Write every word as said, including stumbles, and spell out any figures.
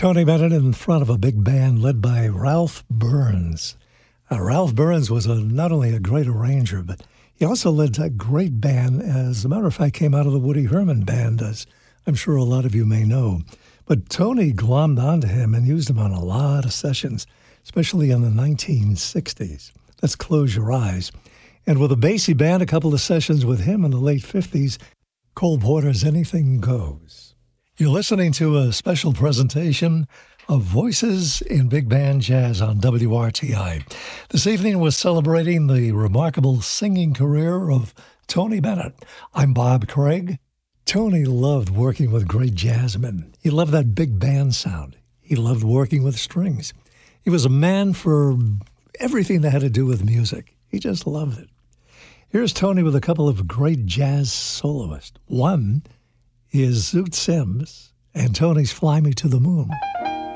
Tony Bennett in front of a big band led by Ralph Burns. Uh, Ralph Burns was a, not only a great arranger, but he also led a great band. As a matter of fact, came out of the Woody Herman band, as I'm sure a lot of you may know. But Tony glommed onto him and used him on a lot of sessions, especially in the nineteen sixties. Let's Close Your Eyes. And with a Basie band, a couple of sessions with him in the late fifties, Cole Porter's Anything Goes. You're listening to a special presentation of Voices in Big Band Jazz on W R T I. This evening we're celebrating the remarkable singing career of Tony Bennett. I'm Bob Craig. Tony loved working with great jazzmen. He loved that big band sound. He loved working with strings. He was a man for everything that had to do with music. He just loved it. Here's Tony with a couple of great jazz soloists. One is Zoot Sims and Tony's Fly Me to the Moon.